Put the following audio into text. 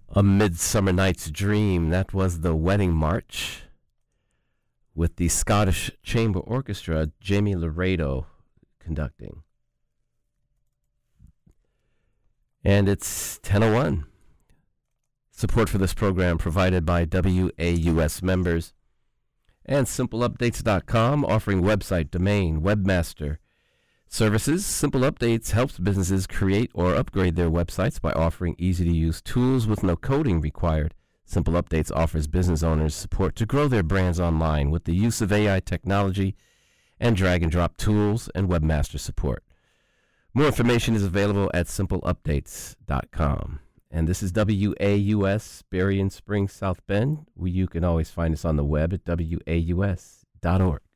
A Midsummer Night's Dream. That was the Wedding March with the Scottish Chamber Orchestra, Jamie Laredo conducting. And it's 10:01. Support for this program provided by WAUS members and SimpleUpdates.com, offering website, domain, webmaster services. Simple Updates helps businesses create or upgrade their websites by offering easy-to-use tools with no coding required. Simple Updates offers business owners support to grow their brands online with the use of AI technology and drag-and-drop tools and webmaster support. More information is available at SimpleUpdates.com. And this is WAUS, Berrien Springs, South Bend, where you can always find us on the web at WAUS.org.